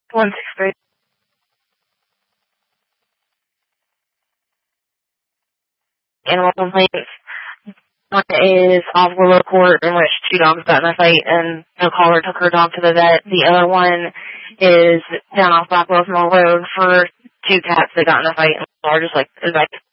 One sixth grade. Animal complaints. One is off Willow Court, in which 2 dogs got in a fight and no caller took her dog to the vet. The other one is down off Blackwell's Mill Road for 2 cats that got in a fight and are just like,